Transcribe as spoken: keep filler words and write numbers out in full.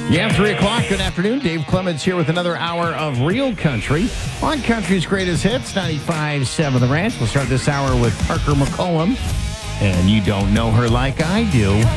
Yeah, three o'clock. Good afternoon. Dave Clements here with another hour of Real Country on Country's Greatest Hits, ninety-five point seven The Ranch. We'll start this hour with Parker McCollum. And you don't know her like I do.